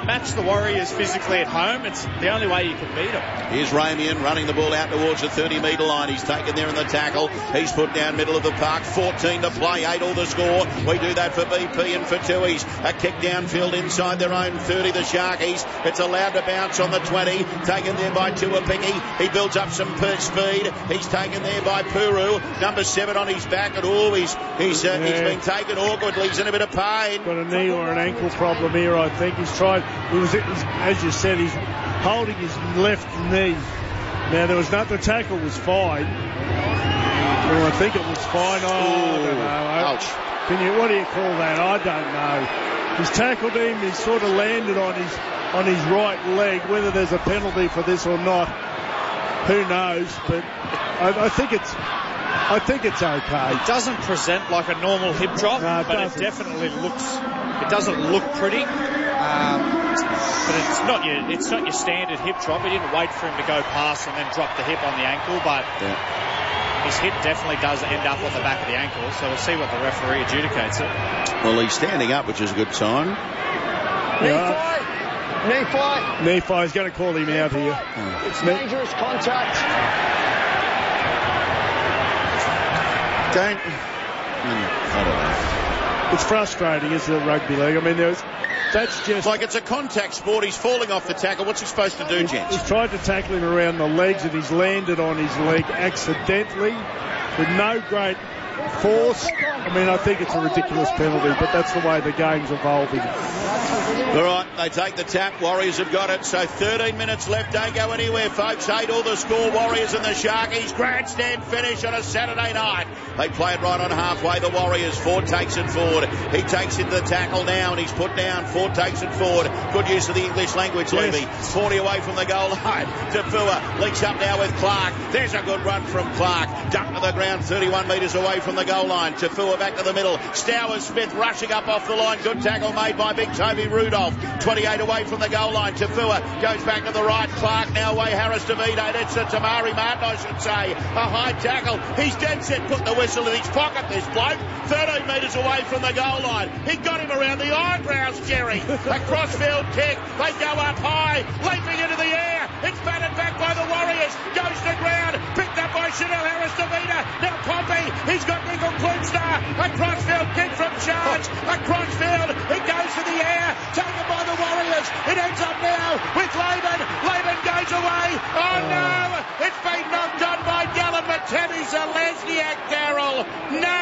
match the Warriors physically at home, it's the only way you can beat them. Here's Ramian running the ball out towards the 30-metre line. He's taken there in the tackle. He's put down middle of the park. 14 to play, 8 all the score. We do that for BP and for Tui's. A kick downfield inside their own 30, the Sharkies. It's allowed to bounce on the 20. Taken there by Tuapiki. He builds up some speed. He's taken there by Puru. Number 7 on his back. And he's been taken awkwardly. He's in a bit of pain. Got a knee or an ankle problem here, I think. He's tried. As you said, he's holding his left knee. Now, the tackle was fine. Well, I think it was fine. I don't know. Ouch. What do you call that? I don't know. He's tackled him. He's sort of landed on his right leg. Whether there's a penalty for this or not, who knows? But I think it's okay. It doesn't present like a normal hip drop, but it definitely looks. It doesn't look pretty. But it's not your standard hip drop. He didn't wait for him to go past and then drop the hip on the ankle, but his hip definitely does end up on the back of the ankle, so we'll see what the referee adjudicates it. Well, he's standing up, which is a good sign. Knee fight. He's going to call him out here. It's dangerous contact. I don't know. It's frustrating, isn't it, rugby league? I mean, that's just... Like, it's a contact sport. He's falling off the tackle. What's he supposed to do, gents? He's tried to tackle him around the legs and he's landed on his leg accidentally with no great force. I mean, I think it's a ridiculous penalty, but that's the way the game's evolving. All right, they take the tap. Warriors have got it. So 13 minutes left. Don't go anywhere, folks. 8 all the score. Warriors and the Sharkies. Grandstand finish on a Saturday night. They play it right on halfway. The Warriors. Ford takes it forward. He takes into the tackle now, and he's put down. Ford takes it forward. Good use of the English language, Levy. 40 away from the goal line. Tafua links up now with Clark. There's a good run from Clark. Duck to the ground, 31 metres away from the goal line. Tafua back to the middle. Stowers Smith rushing up off the line. Good tackle made by big Toby Rudolph. 28 away from the goal line. Tafua goes back to the right. Clark now away. Harris DeVito. That's Tamari Martin, I should say. A high tackle. He's dead set. Put the whistle in his pocket, this bloke. 13 metres away from the goal line. He got him around the eyebrows, Jerry. A crossfield kick. They go up high. Leaping into the air. It's batted back by the Warriors. Goes to ground. Picked up by Chanel Harris DeVito. Now Pompey. He's got Nickel Klugstar. A crossfield kick from Charge. A crossfield. It goes to the air. Taken by the Warriors. It ends up now with Laban. Laban goes away. Oh no! It's been knocked on by Dylan Mateni Zalesniak, Darryl. No.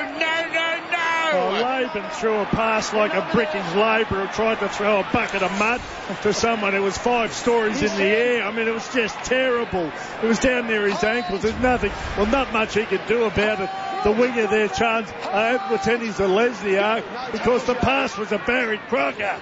Oh, Laban threw a pass like a brickish labourer tried to throw a bucket of mud to someone who was 5 stories in the air. I mean, it was just terrible. It was down near his ankles. There's not much he could do about it. The winger there, Chance, Mateni Zalesniak, because the pass was a Barry Crocker.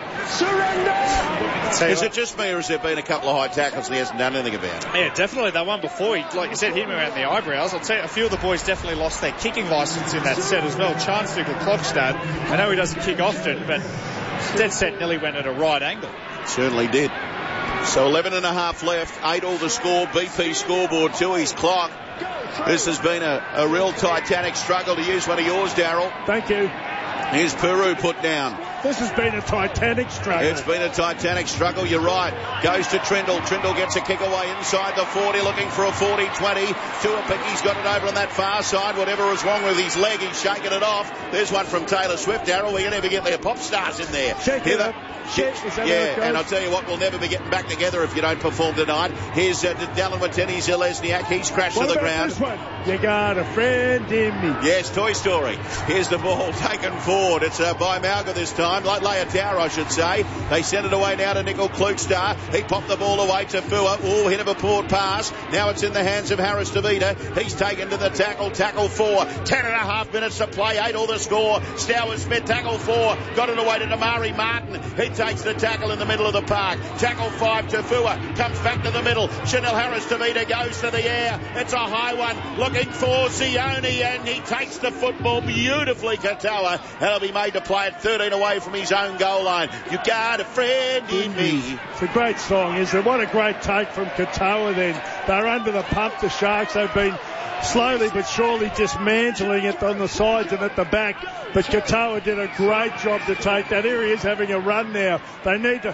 Surrender! Is it just me, or has there been a couple of high tackles and he hasn't done anything about it? Yeah, definitely. That one before, like you said, hit him around the eyebrows. I'd say a few of the boys definitely lost their kicking licence in that set as well. Chance Nickel Klogstad, I know he doesn't kick often, but dead set nearly went at a right angle. Certainly did. So 11 and a half left. 8 all the score. BP scoreboard to his clock. This has been a real titanic struggle, to use one of yours, Darryl. Thank you. Here's Puru put down. This has been a titanic struggle. It's been a titanic struggle, you're right. Goes to Trindle. Trindle gets a kick away inside the 40, looking for a 40-20. Tuapicki's got it over on that far side. Whatever is wrong with his leg, he's shaking it off. There's one from Taylor Swift, Darryl. We're going to never get their pop stars in there. Check it up. Yeah, and I'll tell you what, we'll never be getting back together if you don't perform tonight. Here's Dylan Mateni Zalesniak. He's crashed to the ground. This one? You got a friend in me. Yes, Toy Story. Here's the ball taken forward. It's by Malga this time, like Leotower, I should say. They send it away now to Nickel Klugstar. He popped the ball away to Fua. Oh, hit of a poor pass. Now it's in the hands of Harris DeVita. He's taken to the tackle 4. 10 and a half minutes to play. 8 all the score. Stowers Smith, tackle 4. Got it away to Tamari Martin. He takes the tackle in the middle of the park. Tackle 5 to Fua. Comes back to the middle. Chanel Harris DeVita goes to the air. It's a high one. Looking for Zioni, and he takes the football beautifully, Katoa. And he'll be made to play it 13 away from his own goal line. You got a friend in me. It's a great song, isn't it? What a great take from Katoa then. They're under the pump, the Sharks. They've been slowly but surely dismantling it on the sides and at the back. But Katoa did a great job to take that. Here he is having a run now. They need to